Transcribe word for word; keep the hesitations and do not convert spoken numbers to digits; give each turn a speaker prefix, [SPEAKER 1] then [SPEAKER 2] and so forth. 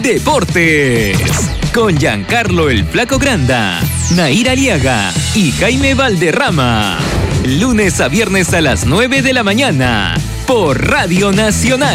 [SPEAKER 1] Deportes. Con Giancarlo el Flaco Granda, Nair Aliaga y Jaime Valderrama. Lunes a viernes a las nueve de la mañana por Radio Nacional.